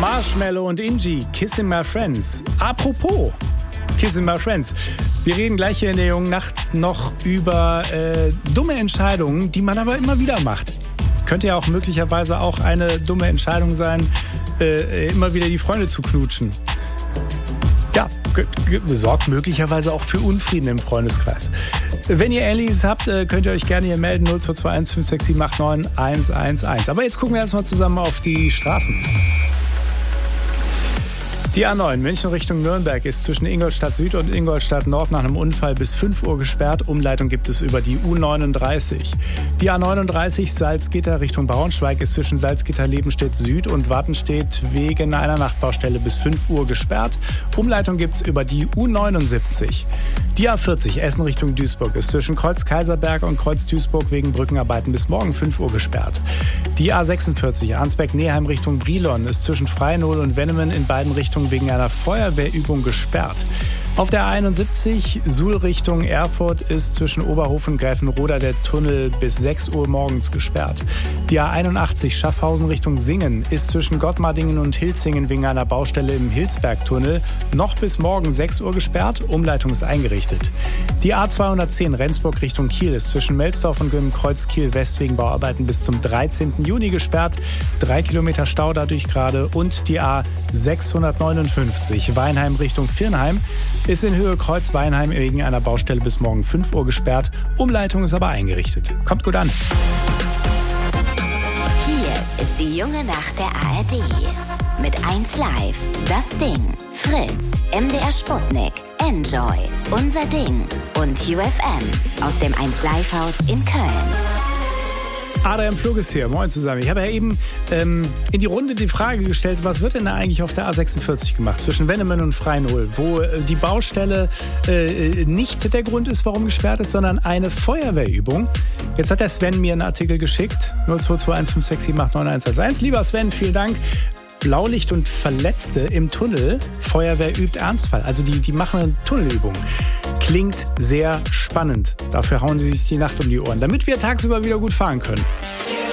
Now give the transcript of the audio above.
Marshmello und Ingi, Kissing My Friends. Apropos Kissing My Friends. Wir reden gleich hier in der jungen Nacht noch über dumme Entscheidungen, die man aber immer wieder macht. Könnte ja auch möglicherweise auch eine dumme Entscheidung sein, immer wieder die Freunde zu knutschen. Ja, sorgt möglicherweise auch für Unfrieden im Freundeskreis. Wenn ihr Ähnliches habt, könnt ihr euch gerne hier melden. 0221 567 89 111. Aber jetzt gucken wir erstmal zusammen auf die Straßen. Die A9 München Richtung Nürnberg ist zwischen Ingolstadt Süd und Ingolstadt Nord nach einem Unfall bis 5 Uhr gesperrt. Umleitung gibt es über die U39. Die A39 Salzgitter Richtung Braunschweig ist zwischen Salzgitter-Lebenstedt Süd und Wattenstedt wegen einer Nachtbaustelle bis 5 Uhr gesperrt. Umleitung gibt es über die U79. Die A40 Essen Richtung Duisburg ist zwischen Kreuz Kaiserberg und Kreuz Duisburg wegen Brückenarbeiten bis morgen 5 Uhr gesperrt. Die A46 Arnsberg-Neheim Richtung Brilon ist zwischen Freinol und Wennemen in beiden Richtungen wegen einer Feuerwehrübung gesperrt. Auf der A71 Suhl Richtung Erfurt ist zwischen Oberhof und Gräfenroda der Tunnel bis 6 Uhr morgens gesperrt. Die A81 Schaffhausen Richtung Singen ist zwischen Gottmardingen und Hilzingen wegen einer Baustelle im Hilsbergtunnel noch bis morgen 6 Uhr gesperrt. Umleitung ist eingerichtet. Die A210 Rendsburg Richtung Kiel ist zwischen Melsdorf und Kreuz Kiel West wegen Bauarbeiten bis zum 13. Juni gesperrt. 3 Kilometer Stau dadurch gerade. Und die A659 Weinheim Richtung Virnheim ist in Höhe Kreuz-Weinheim wegen einer Baustelle bis morgen 5 Uhr gesperrt. Umleitung ist aber eingerichtet. Kommt gut an. Hier ist die junge Nacht der ARD. Mit 1 Live, Das Ding, Fritz, MDR Sputnik, Enjoy, Unser Ding und UFM aus dem 1 Live Haus in Köln. Adrian Flug ist hier. Moin zusammen. Ich habe ja eben in die Runde die Frage gestellt, was wird denn da eigentlich auf der A46 gemacht zwischen Wennemen und Freinol, wo die Baustelle nicht der Grund ist, warum gesperrt ist, sondern eine Feuerwehrübung. Jetzt hat der Sven mir einen Artikel geschickt. 0221 567 89 Lieber Sven, vielen Dank. Blaulicht und Verletzte im Tunnel. Feuerwehr übt Ernstfall. Also die machen eine Tunnelübung. Klingt sehr spannend. Dafür hauen sie sich die Nacht um die Ohren, damit wir tagsüber wieder gut fahren können.